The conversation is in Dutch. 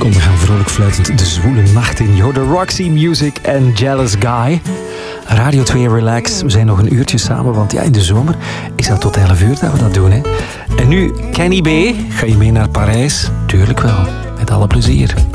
seconden gaan vrolijk fluitend de zwoele nacht in. Je hoorde Roxy Music en Jealous Guy. Radio 2 Relax. We zijn nog een uurtje samen, want ja, in de zomer is dat tot 11 uur dat we dat doen. Hè. En nu, Kenny B. Ga je mee naar Parijs? Tuurlijk wel. Met alle plezier.